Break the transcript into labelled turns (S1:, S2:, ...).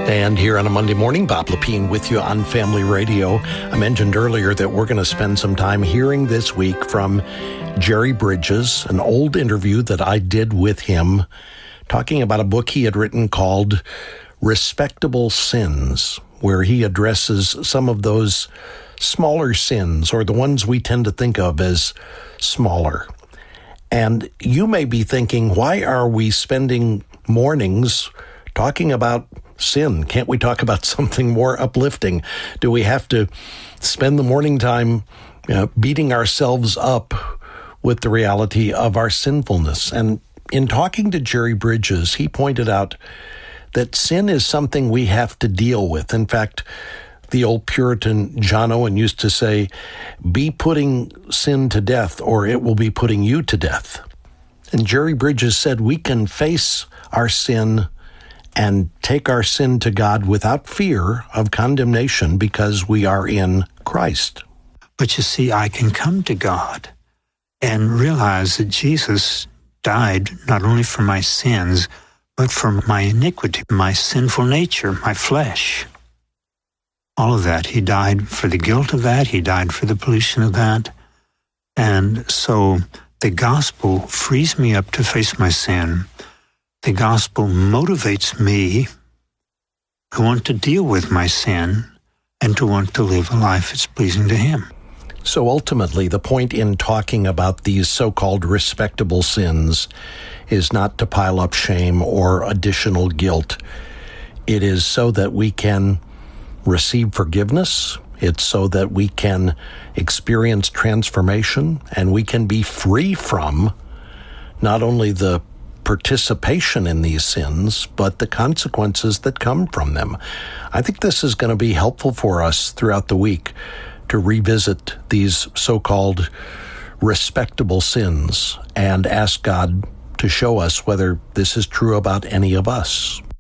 S1: And here on a Monday morning, Bob Lepine with you on Family Radio. I mentioned earlier that we're going to spend some time hearing this week from Jerry Bridges, an old interview that I did with him, talking about a book he had written called Respectable Sins, where he addresses some of those smaller sins, or the ones we tend to think of as smaller. And you may be thinking, why are we spending mornings talking about sin? Can't we talk about something more uplifting? Do we have to spend the morning time beating ourselves up with the reality of our sinfulness? And in talking to Jerry Bridges, he pointed out that sin is something we have to deal with. In fact, the old Puritan John Owen used to say, be putting sin to death, or it will be putting you to death. And Jerry Bridges said we can face our sin and take our sin to God without fear of condemnation because we are in Christ.
S2: But you see, I can come to God and realize that Jesus died not only for my sins, but for my iniquity, my sinful nature, my flesh. All of that. He died for the guilt of that. He died for the pollution of that. And so the gospel frees me up to face my sin. The gospel motivates me to want to deal with my sin and to want to live a life that's pleasing to Him.
S1: So ultimately, the point in talking about these so-called respectable sins is not to pile up shame or additional guilt. It is so that we can receive forgiveness. It's so that we can experience transformation and we can be free from not only the participation in these sins, but the consequences that come from them. I think this is going to be helpful for us throughout the week to revisit these so-called respectable sins and ask God to show us whether this is true about any of us.